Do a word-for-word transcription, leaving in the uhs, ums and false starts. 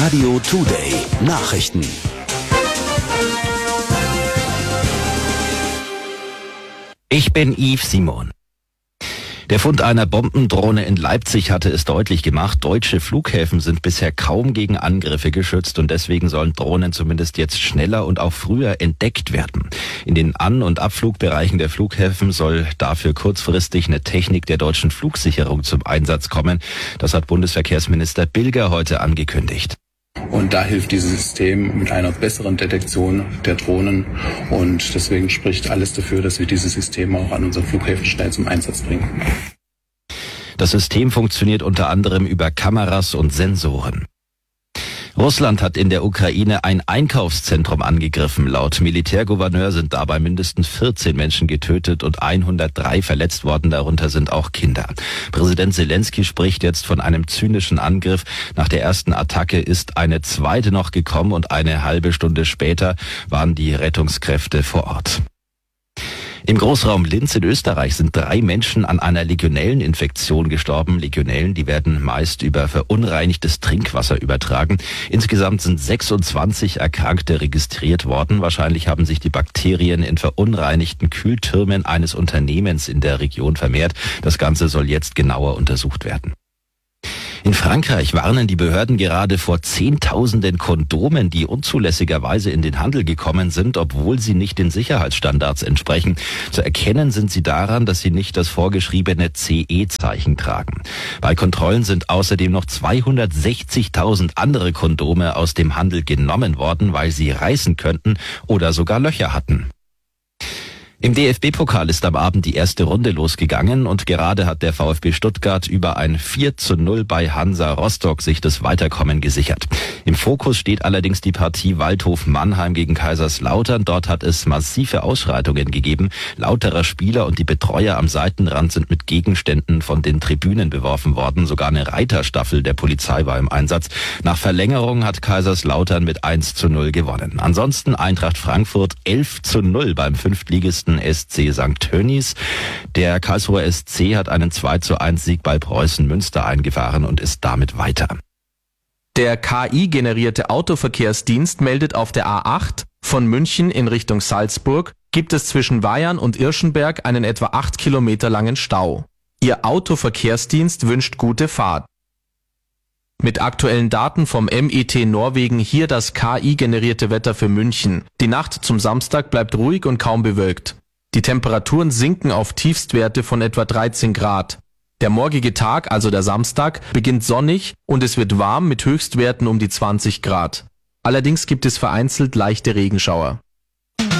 Radio Today Nachrichten. Ich bin Yves Simon. Der Fund einer Bombendrohne in Leipzig hatte es deutlich gemacht, deutsche Flughäfen sind bisher kaum gegen Angriffe geschützt und deswegen sollen Drohnen zumindest jetzt schneller und auch früher entdeckt werden. In den An- und Abflugbereichen der Flughäfen soll dafür kurzfristig eine Technik der deutschen Flugsicherung zum Einsatz kommen. Das hat Bundesverkehrsminister Bilger heute angekündigt. Und da hilft dieses System mit einer besseren Detektion der Drohnen. Und deswegen spricht alles dafür, dass wir dieses System auch an unseren Flughäfen schnell zum Einsatz bringen. Das System funktioniert unter anderem über Kameras und Sensoren. Russland hat in der Ukraine ein Einkaufszentrum angegriffen. Laut Militärgouverneur sind dabei mindestens vierzehn Menschen getötet und hundertdrei verletzt worden, darunter sind auch Kinder. Präsident Zelensky spricht jetzt von einem zynischen Angriff. Nach der ersten Attacke ist eine zweite noch gekommen und eine halbe Stunde später waren die Rettungskräfte vor Ort. Im Großraum Linz in Österreich sind drei Menschen an einer Legionelleninfektion gestorben. Legionellen, die werden meist über verunreinigtes Trinkwasser übertragen. Insgesamt sind sechsundzwanzig Erkrankte registriert worden. Wahrscheinlich haben sich die Bakterien in verunreinigten Kühltürmen eines Unternehmens in der Region vermehrt. Das Ganze soll jetzt genauer untersucht werden. In Frankreich warnen die Behörden gerade vor Zehntausenden Kondomen, die unzulässigerweise in den Handel gekommen sind, obwohl sie nicht den Sicherheitsstandards entsprechen. Zu erkennen sind sie daran, dass sie nicht das vorgeschriebene C E-Zeichen tragen. Bei Kontrollen sind außerdem noch zweihundertsechzigtausend andere Kondome aus dem Handel genommen worden, weil sie reißen könnten oder sogar Löcher hatten. Im D F B-Pokal ist am Abend die erste Runde losgegangen und gerade hat der VfB Stuttgart über ein vier zu null bei Hansa Rostock sich das Weiterkommen gesichert. Im Fokus steht allerdings die Partie Waldhof-Mannheim gegen Kaiserslautern. Dort hat es massive Ausschreitungen gegeben. Lauterer Spieler und die Betreuer am Seitenrand sind mit Gegenständen von den Tribünen beworfen worden. Sogar eine Reiterstaffel der Polizei war im Einsatz. Nach Verlängerung hat Kaiserslautern mit eins zu null gewonnen. Ansonsten Eintracht Frankfurt elf zu null beim Fünftligisten S C Sankt Tönnies. Der Karlsruher S C hat einen zwei zu eins Sieg bei Preußen Münster eingefahren und ist damit weiter. Der K I-generierte Autoverkehrsdienst meldet auf der A acht von München in Richtung Salzburg gibt es zwischen Weyarn und Irschenberg einen etwa acht Kilometer langen Stau. Ihr Autoverkehrsdienst wünscht gute Fahrt. Mit aktuellen Daten vom M I T Norwegen hier das K I-generierte Wetter für München. Die Nacht zum Samstag bleibt ruhig und kaum bewölkt. Die Temperaturen sinken auf Tiefstwerte von etwa dreizehn Grad. Der morgige Tag, also der Samstag, beginnt sonnig und es wird warm mit Höchstwerten um die zwanzig Grad. Allerdings gibt es vereinzelt leichte Regenschauer.